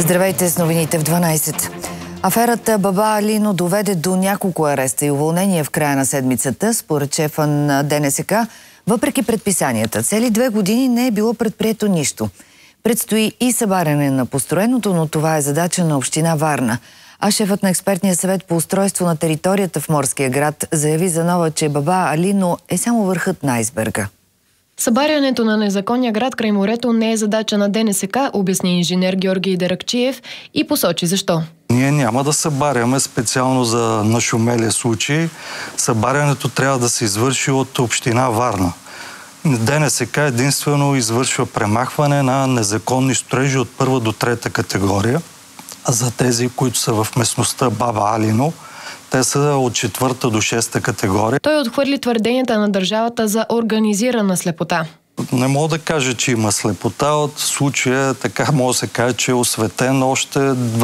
Здравейте с новините в 12. Аферата Баба Алино доведе до няколко ареста и уволнения в края на седмицата, според шефа на ДНСК. Въпреки предписанията, цели 2 години не е било предприето нищо. Предстои и събаряне на построеното, но това е задача на община Варна. А шефът на експертния съвет по устройство на територията в Морския град заяви за нова, че Баба Алино е само върхът на айсберга. Събарянето на незаконния град край морето не е задача на ДНСК, обясни инженер Георги Даракчиев и посочи защо. Ние няма да събаряме специално за нашумелия случай. Събарянето трябва да се извърши от община Варна. ДНСК единствено извършва премахване на незаконни строежи от 1 до 3 категория. А за тези, които са в местността Баба Алино, те са от 4 до 6 категория. Той отхвърли твърденията на държавата за организирана слепота. Не мога да кажа, че има слепота. От случая така може да се каже, че е осветен още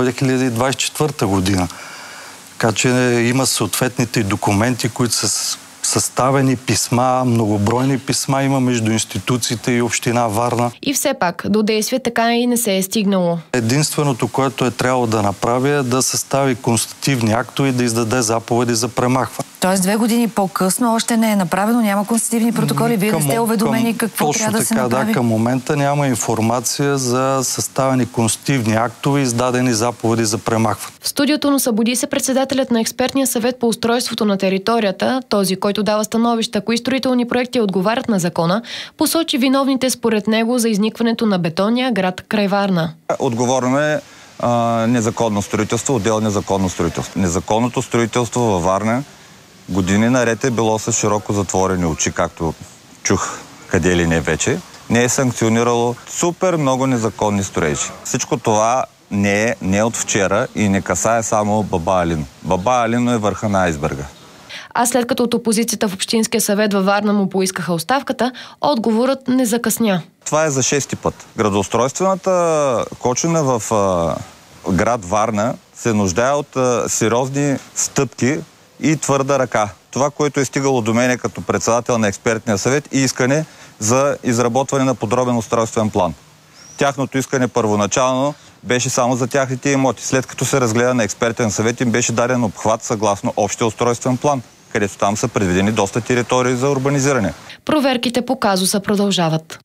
2024 година. Така че има съответните документи, които са съставени, писма, многобройни писма има между институциите и община Варна. И все пак, до действие така и не се е стигнало. Единственото, което е трябвало да направи, е да състави констативни актове и да издаде заповеди за премахване. Тоест 2 години по-късно още не е направено, няма констативни протоколи, вие не сте уведомени какво трябва да се направи? Точно така, да, към момента няма информация за съставени констативни актове и издадени заповеди за премахване. В студиото на Събуди се председателят на експертния съвет по устройството на територията, този, който дава становища, кои строителни проекти отговарят на закона, посочи виновните според него за изникването на бетонния град край Варна. Отговорно е незаконно строителство, отдел незаконно строителство. Незаконното строителство във Варна години наред е било с широко затворени очи, както чух къде ли не вече. Не е санкционирало супер много незаконни строежи. Всичко това не е от вчера и не касае само Баба Алино. Баба Алино е върха на айсберга. А след като от опозицията в Общинския съвет във Варна му поискаха оставката, отговорът не закъсня. Това е за 6-ти път. Градоустройствената кочина в град Варна се нуждае от сериозни стъпки и твърда ръка. Това, което е стигало до мене като председател на експертния съвет, и искане за изработване на подробен устройствен план. Тяхното искане първоначално беше само за тяхните имоти. След като се разгледа на експертен съвет, им беше даден обхват съгласно общия устройствен план, където там са предвидени доста територии за урбанизиране. Проверките по казуса продължават.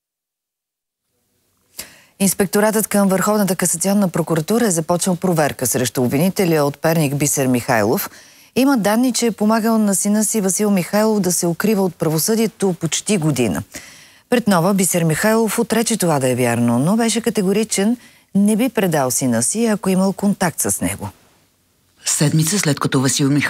Инспекторатът към Върховната касационна прокуратура е започнал проверка срещу обвинителя от Перник Бисер Михайлов. Има данни, че е помагал на сина си Васил Михайлов да се укрива от правосъдието почти година. Пред нова Бисер Михайлов отрече това да е вярно, но беше категоричен, не би предал сина си, ако имал контакт с него. Седмица след като Васил Михайлов